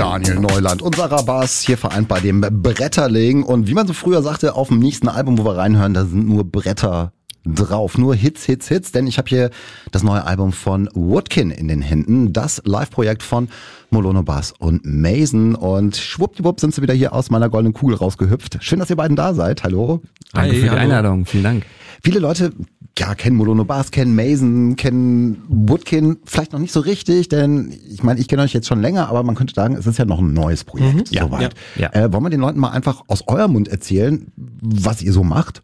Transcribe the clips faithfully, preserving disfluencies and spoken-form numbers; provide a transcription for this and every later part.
Daniel Neuland und Sarah Bass hier vereint bei dem Bretterling. Und wie man so früher sagte, auf dem nächsten Album, wo wir reinhören, da sind nur Bretter drauf. Nur Hits, Hits, Hits. Denn ich habe hier das neue Album von Woodkin in den Händen. Das Live-Projekt von Molono Bass und Mason. Und schwuppdiwupp sind sie wieder hier aus meiner goldenen Kugel rausgehüpft. Schön, dass ihr beiden da seid. Hallo. Danke Hi, für die hallo. Einladung. Vielen Dank. Viele Leute ja, kennen Molono Bass, kennen Mason, kennen Woodkin, vielleicht noch nicht so richtig, denn ich meine, ich kenne euch jetzt schon länger, aber man könnte sagen, es ist ja noch ein neues Projekt. Mhm, ja, soweit. ja, ja. Äh, wollen wir den Leuten mal einfach aus eurem Mund erzählen, was ihr so macht?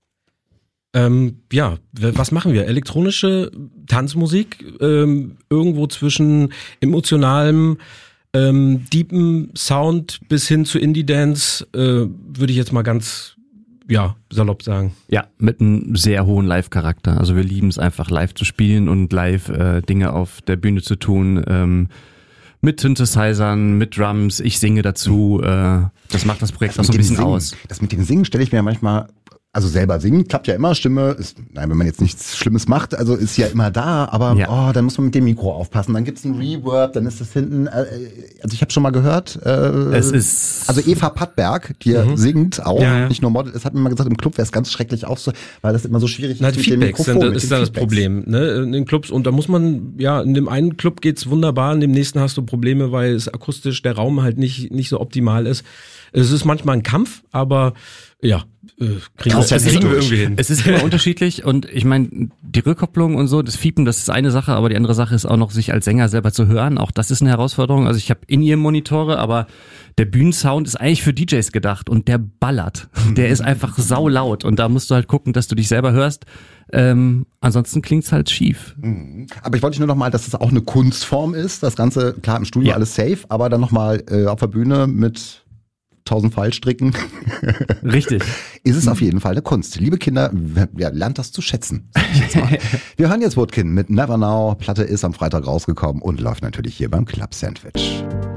Ähm, ja, was machen wir? Elektronische Tanzmusik, ähm, irgendwo zwischen emotionalem, ähm, deepen Sound bis hin zu Indie-Dance, äh, würde ich jetzt mal ganz ja, salopp sagen. Ja, mit einem sehr hohen Live-Charakter. Also wir lieben es einfach live zu spielen und live äh, Dinge auf der Bühne zu tun. Ähm, mit Synthesizern, mit Drums, ich singe dazu. Äh, das macht das Projekt Das auch so ein mit dem bisschen Singen, aus. Das mit dem Singen stelle ich mir ja manchmal, also selber singen klappt ja immer, Stimme ist, nein, wenn man jetzt nichts Schlimmes macht, also ist ja immer da, aber Ja. oh, dann muss man mit dem Mikro aufpassen, dann gibt's ein Reverb, dann ist das hinten, äh, also ich habe schon mal gehört, äh, Es ist also Eva Pattberg, die Mhm. singt auch, Ja, ja. nicht nur Model ist, hat mir mal gesagt, im Club wäre es ganz schrecklich auch so, weil das immer so schwierig Na, ist die mit dem Feedbacks Mikrofon. sind, mit ist den da das Feedbacks. Problem, ne, in den Clubs. Und da muss man, ja, in dem einen Club geht's wunderbar, in dem nächsten hast du Probleme, weil es akustisch der Raum halt nicht, nicht so optimal ist. Es ist manchmal ein Kampf, aber ja, äh, kriegen, Das wir, ist ja kriegen wir durch. irgendwie hin. Es ist immer unterschiedlich und ich meine, die Rückkopplung und so, das Fiepen, das ist eine Sache, aber die andere Sache ist auch noch, sich als Sänger selber zu hören. Auch das ist eine Herausforderung. Also ich habe In-Ear-Monitore, aber der Bühnensound ist eigentlich für D Js gedacht und der ballert. Der ist einfach saulaut und da musst du halt gucken, dass du dich selber hörst. Ähm, ansonsten klingt's halt schief. Aber ich wollte nur noch mal, dass es auch eine Kunstform ist, das Ganze, klar, im Studio Ja. alles safe, aber dann noch mal äh, auf der Bühne mit tausend Fallstricken. Richtig. Ist es auf jeden Fall eine Kunst. Liebe Kinder, ja, lernt das zu schätzen. Sag ich jetzt mal. Wir hören jetzt Woodkin mit Never Now. Platte ist am Freitag rausgekommen und läuft natürlich hier beim Club Sandwich.